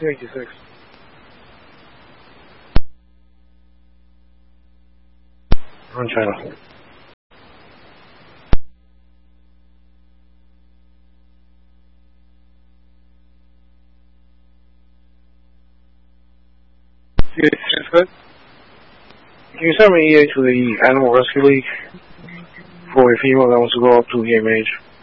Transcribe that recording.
286. On channel. Yes, good. Can you send me EA to the Animal Rescue League for a female that wants to go up to game age?